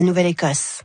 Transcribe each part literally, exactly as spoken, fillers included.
Nouvelle-Écosse.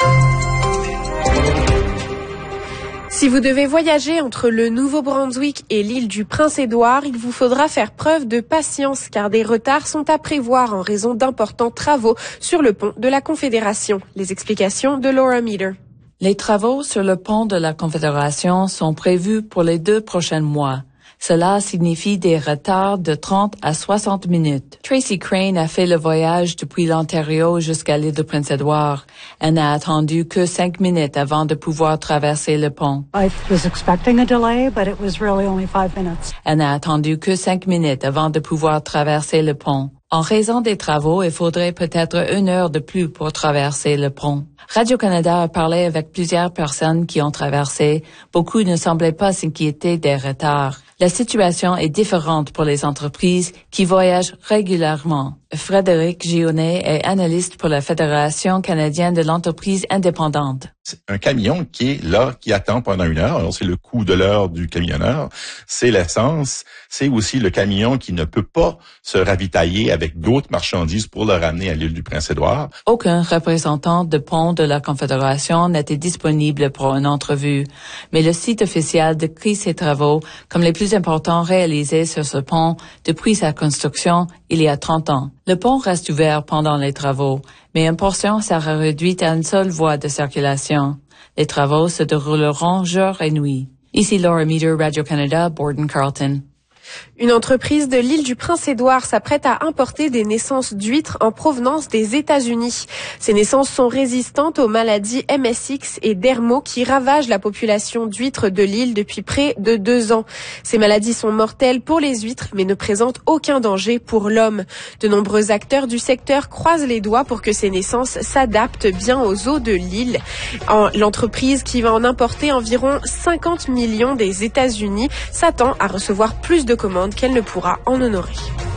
Si vous devez voyager entre le Nouveau-Brunswick et l'île du Prince-Édouard, il vous faudra faire preuve de patience car des retards sont à prévoir en raison d'importants travaux sur le pont de la Confédération. Les explications de Laura Meter. Les travaux sur le pont de la Confédération sont prévus pour les deux prochains mois. Cela signifie des retards de trente à soixante minutes. Tracy Crane a fait le voyage depuis l'Ontario jusqu'à l'île de Prince-Édouard. Elle n'a attendu que cinq minutes avant de pouvoir traverser le pont. I was expecting a delay, but it was really only five minutes. Elle n'a attendu que cinq minutes avant de pouvoir traverser le pont. En raison des travaux, il faudrait peut-être une heure de plus pour traverser le pont. Radio-Canada a parlé avec plusieurs personnes qui ont traversé. Beaucoup ne semblaient pas s'inquiéter des retards. La situation est différente pour les entreprises qui voyagent régulièrement. Frédéric Gionnet est analyste pour la Fédération canadienne de l'entreprise indépendante. C'est un camion qui est là, qui attend pendant une heure. Alors, c'est le coût de l'heure du camionneur. C'est l'essence. C'est aussi le camion qui ne peut pas se ravitailler avec d'autres marchandises pour le ramener à l'île du Prince-Édouard. Aucun représentant de pont de la Confédération n'était disponible pour une entrevue. Mais le site officiel décrit ces travaux comme les plus importants réalisés sur ce pont depuis sa construction il y a trente ans. Le pont reste ouvert pendant les travaux, mais une portion sera réduite à une seule voie de circulation. Les travaux se dérouleront jour et nuit. Ici Laura Meter, Radio-Canada, Borden-Carleton. Une entreprise de l'île du Prince-Édouard s'apprête à importer des naissances d'huîtres en provenance des États-Unis. Ces naissances sont résistantes aux maladies M S X et Dermo qui ravagent la population d'huîtres de l'île depuis près de deux ans. Ces maladies sont mortelles pour les huîtres mais ne présentent aucun danger pour l'homme. De nombreux acteurs du secteur croisent les doigts pour que ces naissances s'adaptent bien aux eaux de l'île. L'entreprise qui va en importer environ cinquante millions des États-Unis s'attend à recevoir plus de commandes qu'elle ne pourra en honorer.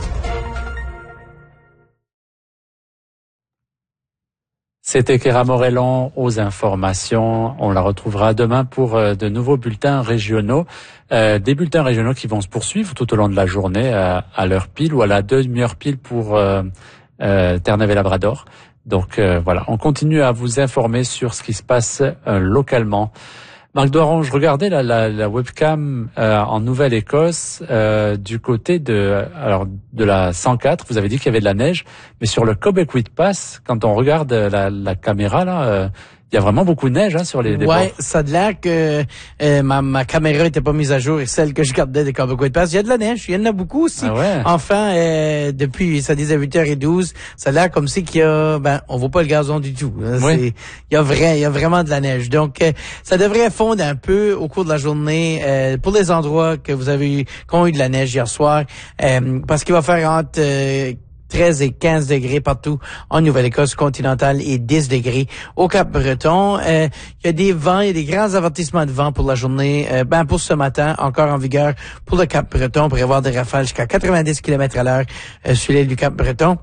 C'était Kéra Morellon aux informations. On la retrouvera demain pour euh, de nouveaux bulletins régionaux. Euh, des bulletins régionaux qui vont se poursuivre tout au long de la journée euh, à l'heure pile ou à la demi-heure pile pour euh, euh, Terre-Neuve et Labrador. Donc euh, voilà, on continue à vous informer sur ce qui se passe euh, localement. Marc Doiron, je regardais la, la, la webcam euh, en Nouvelle-Écosse euh, du côté de alors de la cent quatre. Vous avez dit qu'il y avait de la neige, mais sur le Quebec Pass, quand on regarde la, la caméra là, euh, il y a vraiment beaucoup de neige hein, sur les, les ouais, bords. Ça a l'air que euh, ma, ma caméra était pas mise à jour et celle que je gardais des Quebec Pass. Il y a de la neige, il y en a beaucoup aussi. Ah ouais. Enfin, euh, depuis ça disait huit heures douze, ça a l'air comme si qu'il y a ben on voit pas le gazon du tout. Oui. C'est, il y a vrai, il y a vraiment de la neige. Donc euh, ça devrait fondre un peu au cours de la journée euh, pour les endroits que vous avez eu, qui ont eu de la neige hier soir, euh, parce qu'il va faire entre euh, treize et quinze degrés partout en Nouvelle-Écosse continentale et dix degrés au Cap-Breton. Euh, il y a des vents, il y a des grands avertissements de vent pour la journée. Euh, ben pour ce matin, encore en vigueur pour le Cap-Breton, on pourrait avoir des rafales jusqu'à quatre-vingt-dix kilomètres à l'heure euh, sur l'île du Cap-Breton.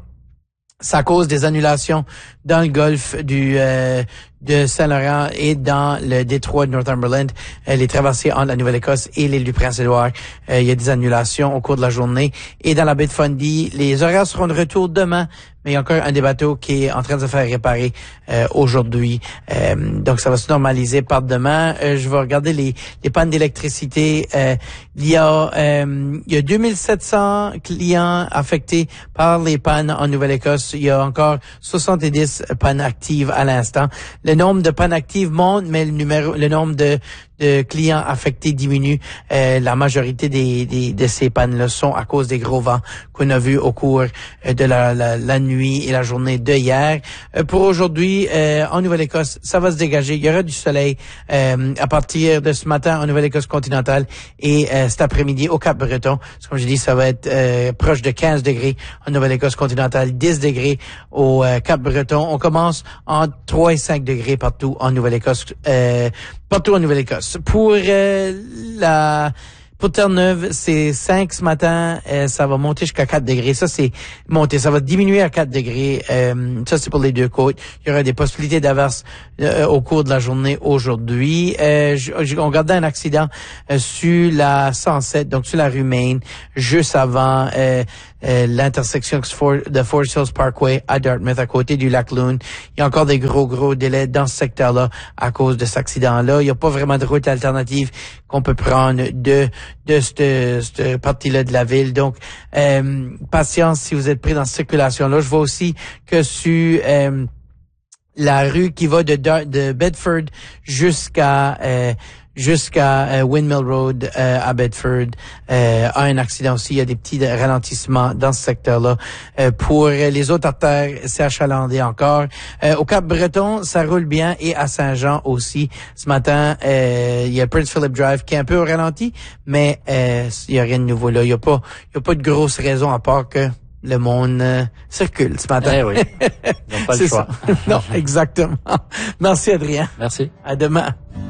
Ça cause des annulations dans le golfe du euh, de Saint-Laurent et dans le détroit de Northumberland, euh, les traversées entre la Nouvelle-Écosse et l'île du Prince-Édouard. Euh, il y a des annulations au cours de la journée. Et dans la baie de Fundy, les horaires seront de retour demain, mais il y a encore un des bateaux qui est en train de se faire réparer euh, aujourd'hui. Euh, donc, ça va se normaliser par demain. Euh, je vais regarder les, les pannes d'électricité. Euh, il y a euh, il y a deux mille sept cents clients affectés par les pannes en Nouvelle-Écosse. Il y a encore soixante-dix pannes actives à l'instant. Le nombre de pannes actives monte, mais le numéro, le nombre de, de clients affectés diminue. Euh, la majorité des, des de ces pannes-là sont à cause des gros vents qu'on a vus au cours de la, la, la nuit et la journée de hier. Euh, pour aujourd'hui, euh, en Nouvelle-Écosse, ça va se dégager. Il y aura du soleil euh, à partir de ce matin en Nouvelle-Écosse continentale et euh, cet après-midi au Cap-Breton. Comme je dis, ça va être euh, proche de quinze degrés en Nouvelle-Écosse continentale, dix degrés au euh, Cap-Breton. On commence entre trois et cinq degrés partout en Nouvelle-Écosse, euh, partout en Nouvelle-Écosse. Pour euh, la pour Terre-Neuve, c'est cinq ce matin, euh, ça va monter jusqu'à quatre degrés. Ça, c'est monté. Ça va diminuer à quatre degrés. Euh, ça, c'est pour les deux côtes. Il y aura des possibilités d'averse euh, au cours de la journée aujourd'hui. Euh, j- on regardait un accident euh, sur la cent sept, donc sur la rue Main, juste avant euh, euh, l'intersection de Forest Hills Parkway à Dartmouth, à côté du lac Loon. Il y a encore des gros, gros délais dans ce secteur-là à cause de cet accident-là. Il n'y a pas vraiment de route alternative qu'on peut prendre de de cette, cette partie-là de la ville. Donc, euh, patience si vous êtes pris dans cette circulation-là. Je vois aussi que sur euh, la rue qui va de, de Bedford jusqu'à euh, jusqu'à euh, Windmill Road euh, à Bedford euh, a un accident aussi. Il y a des petits ralentissements dans ce secteur-là. Euh, pour les autres artères, c'est achalandé encore. Euh, au Cap-Breton, ça roule bien et à Saint-Jean aussi. Ce matin, euh, il y a Prince Philip Drive qui est un peu au ralenti, mais euh, il y a rien de nouveau là. Il y a pas, il y a pas de grosse raison à part que le monde euh, circule ce matin. Eh oui, ils n'ont pas le choix. Non, exactement. Merci Adrien. Merci. À demain.